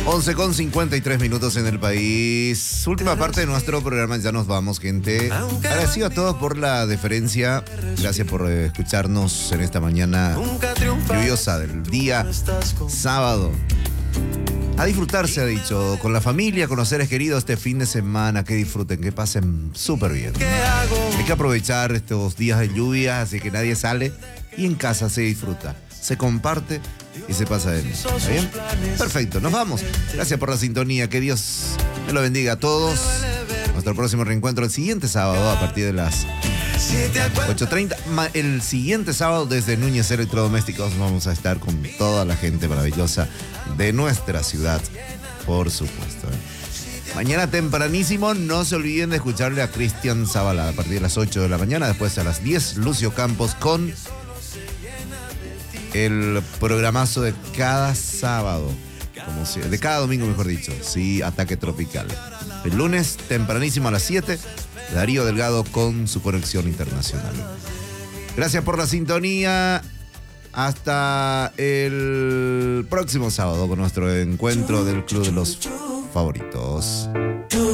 11:53 en el país. Última parte de nuestro programa, ya nos vamos, gente. Agradecido a todos por la deferencia. Gracias por escucharnos en esta mañana lluviosa del día sábado. A disfrutar, se ha dicho, con la familia, con los seres queridos este fin de semana. Que disfruten, que pasen súper bien. Hay que aprovechar estos días de lluvia, así que nadie sale y en casa se disfruta, se comparte y se pasa de mí. ¿Está bien? Perfecto, nos vamos. Gracias por la sintonía, que Dios me lo bendiga a todos. Nuestro próximo reencuentro el siguiente sábado a partir de las 8:30. El siguiente sábado desde Núñez Electrodomésticos vamos a estar con toda la gente maravillosa de nuestra ciudad, por supuesto. Mañana tempranísimo, no se olviden de escucharle a Cristian Zavala a partir de las 8 de la mañana. Después a las 10, Lucio Campos con el programazo de cada sábado, de cada domingo, mejor dicho. Sí, Ataque Tropical. El lunes, tempranísimo a las 7, Darío Delgado con su conexión internacional. Gracias por la sintonía. Hasta el próximo sábado con nuestro encuentro del Club de los Favoritos.